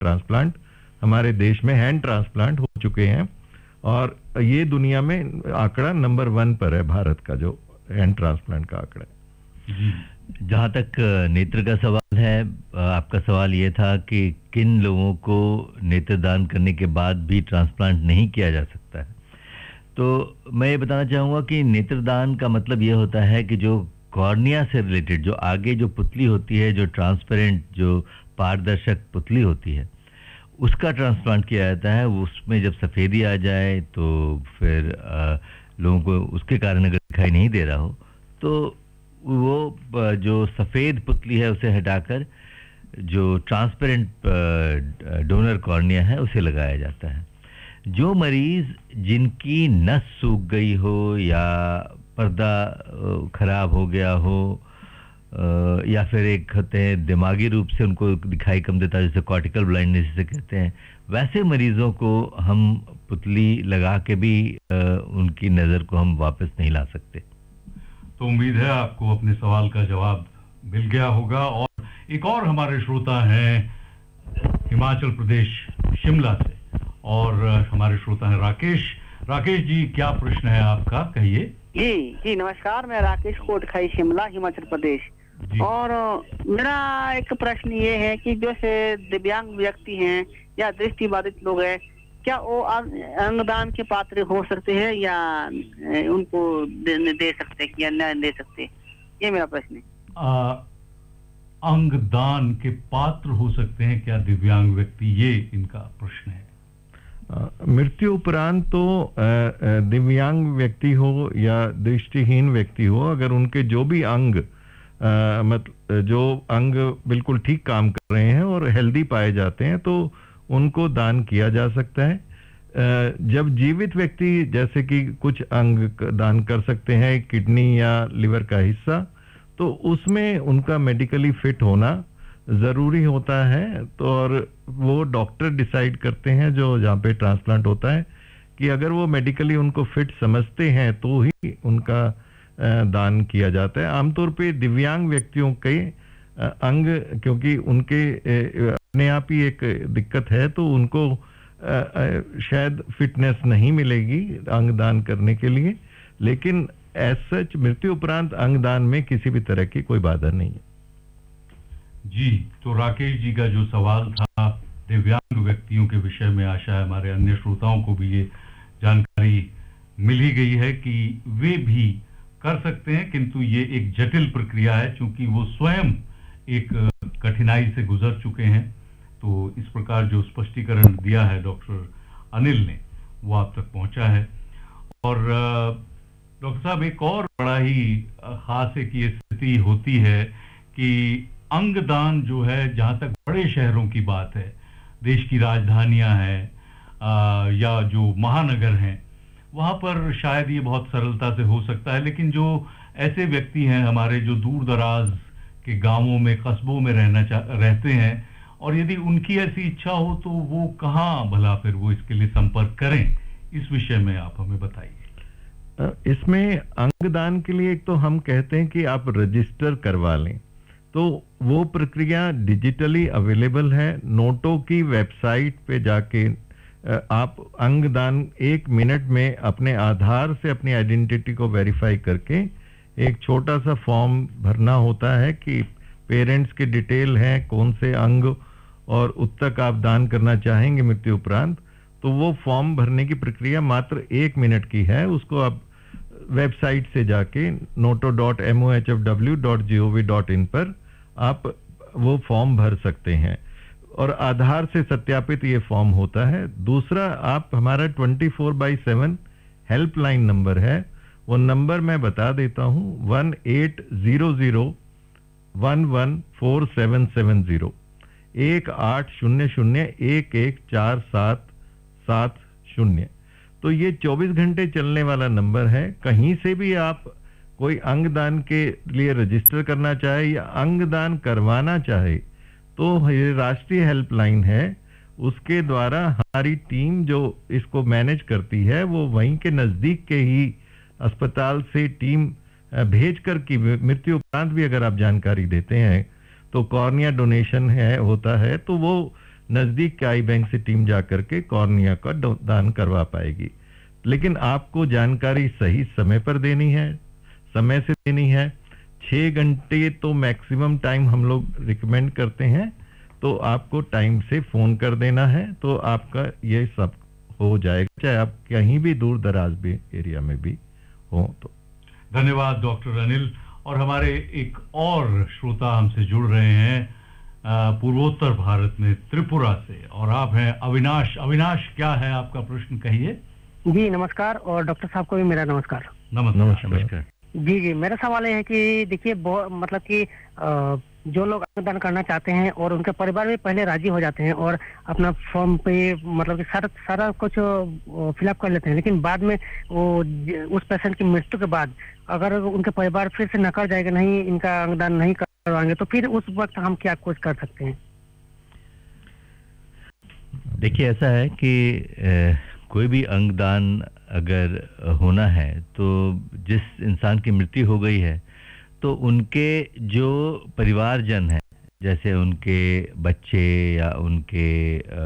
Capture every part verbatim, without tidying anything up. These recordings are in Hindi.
ट्रांसप्लांट हमारे देश में हैंड ट्रांसप्लांट हो चुके हैं, और ये दुनिया में आंकड़ा नंबर वन पर है, भारत का जो हैंड ट्रांसप्लांट का आंकड़ा है। जहाँ तक नेत्र का सवाल है, आपका सवाल ये था कि किन लोगों को नेत्रदान करने के बाद भी ट्रांसप्लांट नहीं किया जा सकता है। तो मैं ये बताना चाहूँगा कि नेत्रदान का मतलब ये होता है कि जो कॉर्निया से रिलेटेड, जो आगे जो पुतली होती है, जो ट्रांसपेरेंट, जो पारदर्शक पुतली होती है, उसका ट्रांसप्लांट किया जाता है। उसमें जब सफ़ेदी आ जाए तो फिर आ, लोगों को उसके कारण अगर दिखाई नहीं दे रहा हो तो वो जो सफ़ेद पुतली है उसे हटाकर जो ट्रांसपेरेंट डोनर कॉर्निया है उसे लगाया जाता है। जो मरीज़ जिनकी नस सूख गई हो या पर्दा ख़राब हो गया हो या फिर एक होते हैं दिमागी रूप से उनको दिखाई कम देता है, जैसे कॉर्टिकल ब्लाइंडनेस जिसे कहते हैं, वैसे मरीज़ों को हम पुतली लगा के भी उनकी नज़र को हम वापस नहीं ला सकते। तो उम्मीद है आपको अपने सवाल का जवाब मिल गया होगा। और एक और हमारे श्रोता हैं हिमाचल प्रदेश शिमला से, और हमारे श्रोता हैं राकेश। राकेश जी, क्या प्रश्न है आपका, कहिए। जी जी नमस्कार, मैं राकेश कोटखाई, शिमला, हिमाचल प्रदेश। और मेरा एक प्रश्न ये है कि जो से दिव्यांग व्यक्ति हैं या दृष्टिबाधित लोग हैं, क्या वो अंगदान के पात्र हो सकते हैं या उनको दे, दे सकते हैं या न दे सकते? ये मेरा प्रश्न है। अंगदान के पात्र हो सकते हैं क्या दिव्यांग व्यक्ति, ये इनका प्रश्न है। मृत्यु उपरांत तो दिव्यांग व्यक्ति हो या दृष्टिहीन व्यक्ति हो, अगर उनके जो भी अंग मतलब जो अंग बिल्कुल ठीक काम कर रहे हैं और हेल्दी पाए जाते हैं तो उनको दान किया जा सकता है। जब जीवित व्यक्ति जैसे कि कुछ अंग दान कर सकते हैं, किडनी या लिवर का हिस्सा, तो उसमें उनका मेडिकली फिट होना ज़रूरी होता है। तो और वो डॉक्टर डिसाइड करते हैं जो जहाँ पे ट्रांसप्लांट होता है कि अगर वो मेडिकली उनको फिट समझते हैं तो ही उनका दान किया जाता है। आमतौर पे दिव्यांग व्यक्तियों के अंग क्योंकि उनके अपने आप ही एक दिक्कत है तो उनको शायद फिटनेस नहीं मिलेगी अंग दान करने के लिए, लेकिन एज सच मृत्यु उपरांत अंग दान में किसी भी तरह की कोई बाधा नहीं है। जी, तो राकेश जी का जो सवाल था दिव्यांग व्यक्तियों के विषय में, आशा है हमारे अन्य श्रोताओं को भी ये जानकारी मिल ही गई है कि वे भी कर सकते हैं, किंतु ये एक जटिल प्रक्रिया है क्योंकि वो स्वयं एक कठिनाई से गुजर चुके हैं। तो इस प्रकार जो स्पष्टीकरण दिया है डॉक्टर अनिल ने वो आप तक पहुंचा है। और डॉक्टर साहब, एक और बड़ा ही खास एक ये स्थिति होती है कि अंगदान जो है, जहाँ तक बड़े शहरों की बात है, देश की राजधानियां हैं या जो महानगर हैं, वहाँ पर शायद ये बहुत सरलता से हो सकता है, लेकिन जो ऐसे व्यक्ति हैं हमारे जो दूर दराज के गांवों में, कस्बों में रहना रहते हैं, और यदि उनकी ऐसी इच्छा हो तो वो कहाँ भला फिर वो इसके लिए संपर्क करें, इस विषय में आप हमें बताइए। इसमें अंगदान के लिए एक तो हम कहते हैं कि आप रजिस्टर करवा लें, तो वो प्रक्रिया डिजिटली अवेलेबल है। नोटो की वेबसाइट पे जाके आप अंगदान एक मिनट में अपने आधार से अपनी आइडेंटिटी को वेरीफाई करके एक छोटा सा फॉर्म भरना होता है कि पेरेंट्स के डिटेल हैं, कौन से अंग और उत्तक आप दान करना चाहेंगे मृत्यु उपरांत, तो वो फॉर्म भरने की प्रक्रिया मात्र एक मिनट की है। उसको आप वेबसाइट से जाके Noto dot M O H F W dot G O V dot in पर आप वो फॉर्म भर सकते हैं और आधार से सत्यापित ये फॉर्म होता है। दूसरा, आप हमारा twenty four by seven helpline number है, वो नंबर मैं बता देता हूँ, one eight zero zero one one four seven seven zero, एक आठ शून्य शून्य एक एक चार सात सात शून्य। तो ये चौबीस घंटे चलने वाला नंबर है। कहीं से भी आप कोई अंगदान के लिए रजिस्टर करना चाहे या अंगदान करवाना चाहे तो ये राष्ट्रीय हेल्पलाइन है, उसके द्वारा हमारी टीम जो इसको मैनेज करती है वो वहीं के नज़दीक के ही अस्पताल से टीम भेज कर की मृत्यु उपरांत भी अगर आप जानकारी देते हैं तो कॉर्निया डोनेशन है होता है तो वो नजदीक के आई बैंक से टीम जाकर के कॉर्निया का दान करवा पाएगी। लेकिन आपको जानकारी सही समय पर देनी है, समय से देनी है। छह घंटे तो मैक्सिमम टाइम हम लोग रिकमेंड करते हैं, तो आपको टाइम से फोन कर देना है, तो आपका ये सब हो जाएगा, चाहे आप कहीं भी दूर दराज भी एरिया में भी हो। तो धन्यवाद डॉक्टर अनिल। और हमारे एक और श्रोता हमसे जुड़ रहे हैं पूर्वोत्तर भारत में त्रिपुरा से, और आप हैं अविनाश। अविनाश, क्या है आपका प्रश्न, कहिए। जी नमस्कार, और डॉक्टर साहब को भी मेरा नमस्कार। नमस्कार। नमस्कार। जी जी मेरा सवाल ये है कि देखिए मतलब कि जो लोग अंगदान करना चाहते हैं और उनके परिवार भी पहले राजी हो जाते हैं और अपना फॉर्म पे मतलब कि सारा सारा कुछ फिलअप कर लेते हैं, लेकिन बाद में वो उस पेशेंट की मृत्यु के बाद अगर उनके परिवार फिर से नकार जाएगा, नहीं इनका अंगदान नहीं करवाएंगे, तो फिर उस वक्त हम क्या कुछ कर सकते हैं? देखिए ऐसा है कि ए, कोई भी अंगदान अगर होना है तो जिस इंसान की मृत्यु हो गई है तो उनके जो परिवारजन हैं, जैसे उनके बच्चे या उनके आ,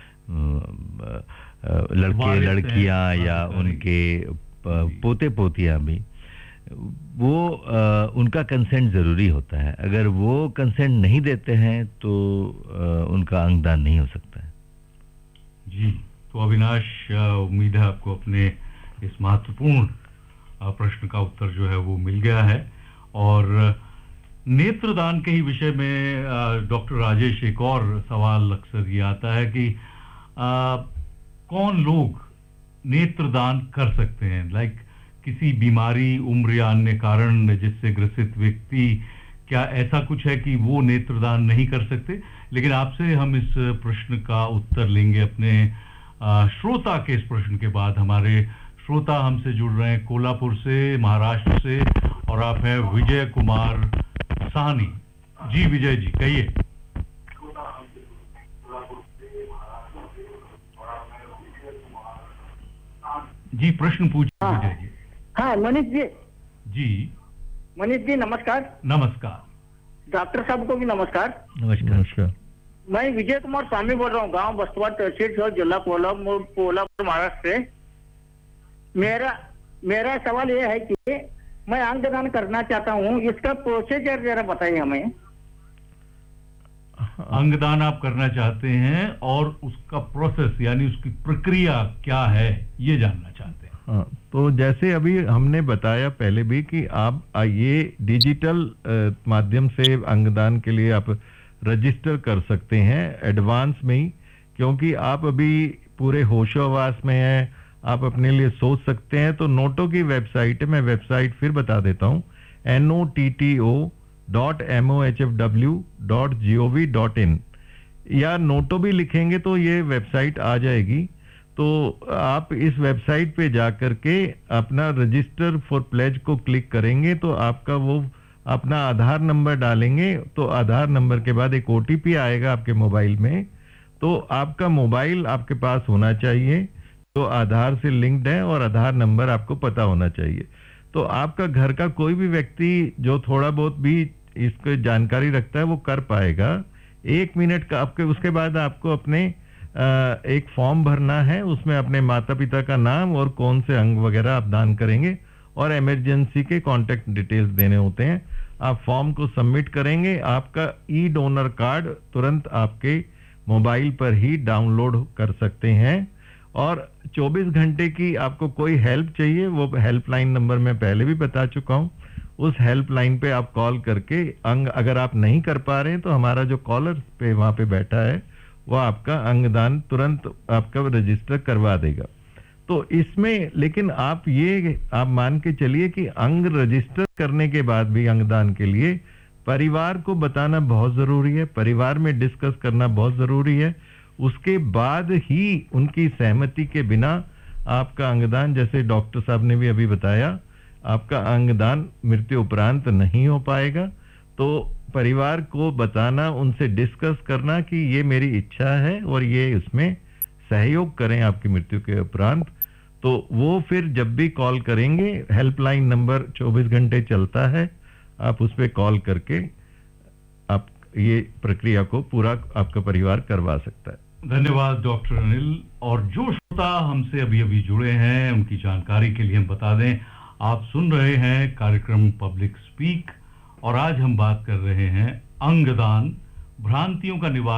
आ, लड़के लड़कियां या उनके पोते पोतियां भी, वो आ, उनका कंसेंट ज़रूरी होता है। अगर वो कंसेंट नहीं देते हैं तो आ, उनका अंगदान नहीं हो सकता है। जी, तो अविनाश, उम्मीद है आपको अपने इस महत्वपूर्ण प्रश्न का उत्तर जो है वो मिल गया है। और नेत्रदान के ही विषय में डॉक्टर राजेश, एक और सवाल अक्सर ये आता है कि आ, कौन लोग नेत्रदान कर सकते हैं, लाइक किसी बीमारी, उम्र या अन्य कारण जिससे ग्रसित व्यक्ति, क्या ऐसा कुछ है कि वो नेत्रदान नहीं कर सकते? लेकिन आपसे हम इस प्रश्न का उत्तर लेंगे अपने श्रोता के इस प्रश्न के बाद। हमारे श्रोता हमसे जुड़ रहे हैं कोल्हापुर से, महाराष्ट्र से, और आप हैं विजय कुमार साहनी। जी विजय जी, कहिए। जी प्रश्न पूछिए। हाँ, विजय जी। हाँ मनीष जी। जी मनीष जी नमस्कार। नमस्कार। डॉक्टर साहब को भी नमस्कार। नमस्कार। नमस्कार। मैं विजय कुमार स्वामी बोल रहा हूँ, गांव बस्तवा तहसील से, जिला कोल्हापुर कोल्हापुर महाराष्ट्र से। मेरा मेरा सवाल ये है कि मैं अंगदान करना चाहता हूँ, इसका प्रोसीजर जरा बताइए हमें। अंगदान आप करना चाहते हैं और उसका प्रोसेस यानी उसकी प्रक्रिया क्या है, ये जानना चाहते हैं। हाँ, तो जैसे अभी हमने बताया पहले भी कि आप ये डिजिटल माध्यम से अंगदान के लिए आप रजिस्टर कर सकते हैं एडवांस में ही, क्योंकि आप अभी पूरे होशोहवास में हैं, आप अपने लिए सोच सकते हैं। तो नोटो की वेबसाइट है, मैं वेबसाइट फिर बता देता हूँ, N O T T O dot M O H F W dot G O V dot in, या नोटो भी लिखेंगे तो ये वेबसाइट आ जाएगी। तो आप इस वेबसाइट पे जाकर के अपना रजिस्टर फॉर प्लेज को क्लिक करेंगे तो आपका वो अपना आधार नंबर डालेंगे, तो आधार नंबर के बाद एक ओ टी पी आएगा आपके मोबाइल में। तो आपका मोबाइल आपके पास होना चाहिए तो आधार से लिंक्ड है, और आधार नंबर आपको पता होना चाहिए। तो आपका घर का कोई भी व्यक्ति जो थोड़ा बहुत भी इसको जानकारी रखता है वो कर पाएगा। एक मिनट का आपके, उसके बाद आपको अपने एक फॉर्म भरना है, उसमें अपने माता पिता का नाम और कौन से अंग वगैरह आप दान करेंगे और इमरजेंसी के कॉन्टेक्ट डिटेल्स देने होते हैं। आप फॉर्म को सबमिट करेंगे, आपका ई डोनर कार्ड तुरंत आपके मोबाइल पर ही डाउनलोड कर सकते हैं। और चौबीस घंटे की आपको कोई हेल्प चाहिए, वो हेल्पलाइन नंबर मैं पहले भी बता चुका हूं, उस हेल्पलाइन पे आप कॉल करके अंग अगर आप नहीं कर पा रहे हैं तो हमारा जो कॉलर पे वहां पे बैठा है वो आपका अंगदान तुरंत आपका रजिस्टर करवा देगा। तो इसमें लेकिन आप ये आप मान के चलिए कि अंग रजिस्टर करने के बाद भी अंगदान के लिए परिवार को बताना बहुत जरूरी है, परिवार में डिस्कस करना बहुत जरूरी है। उसके बाद ही उनकी सहमति के बिना आपका अंगदान, जैसे डॉक्टर साहब ने भी अभी बताया, आपका अंगदान मृत्यु उपरांत नहीं हो पाएगा। तो परिवार को बताना, उनसे डिस्कस करना कि ये मेरी इच्छा है और ये इसमें सहयोग करें आपकी मृत्यु के उपरांत। तो वो फिर जब भी कॉल करेंगे, हेल्पलाइन नंबर चौबीस घंटे चलता है, आप उस पर कॉल करके आप ये प्रक्रिया को पूरा आपका परिवार करवा सकता है। धन्यवाद डॉक्टर अनिल। और जो श्रोता हमसे अभी अभी जुड़े हैं उनकी जानकारी के लिए हम बता दें, आप सुन रहे हैं कार्यक्रम पब्लिक स्पीक और आज हम बात कर रहे हैं अंगदान, भ्रांतियों का निवारण